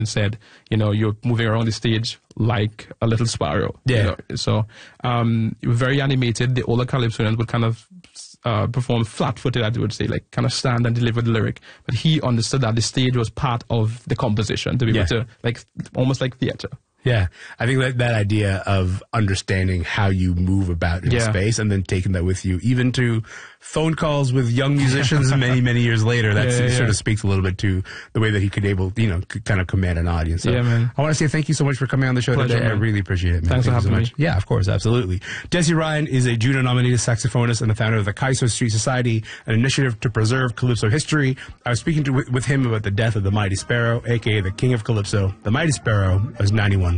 said, you're moving around the stage like a little sparrow. Yeah. So very animated. The older Calypsonians would kind of perform flat-footed, I would say, like kind of stand and deliver the lyric. But he understood that the stage was part of the composition to be able to, like, almost like theater. Yeah, I think that idea of understanding how you move about in space and then taking that with you, even to phone calls with young musicians many, many years later, that sort of speaks a little bit to the way that he could kind of command an audience. So man. I want to say thank you so much for coming on the show today. Man. I really appreciate it, man. Thanks for having me. Yeah, of course, absolutely. Desi Ryan is a Juno-nominated saxophonist and the founder of the Kaiso Street Society, an initiative to preserve Calypso history. I was speaking with him about the death of the Mighty Sparrow, a.k.a. the King of Calypso. The Mighty Sparrow was 91.